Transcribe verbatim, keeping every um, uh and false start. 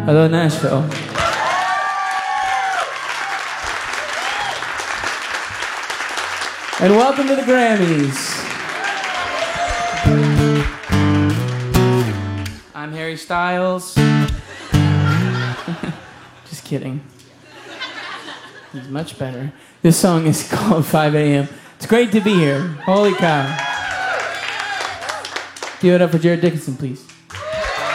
Hello, Nashville. And welcome to the Grammys. I'm Harry Styles. Just kidding. He's much better. This song is called five A M It's great to be here. Holy cow. Give it up for Jared Dickinson, please.